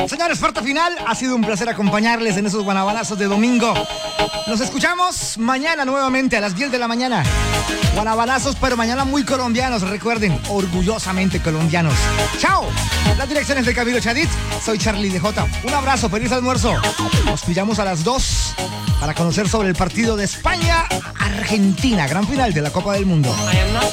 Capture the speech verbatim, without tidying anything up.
Señores, parte final. Ha sido un placer acompañarles en esos guanabanazos de domingo. Nos escuchamos mañana nuevamente a las diez de la mañana. Guanabanazos, pero mañana muy colombianos. Recuerden, orgullosamente colombianos. ¡Chao! Las direcciones de Camilo Chadid. Soy Charlie D J. Un abrazo, feliz almuerzo. Nos pillamos a las dos para conocer sobre el partido de España-Argentina, gran final de la Copa del Mundo.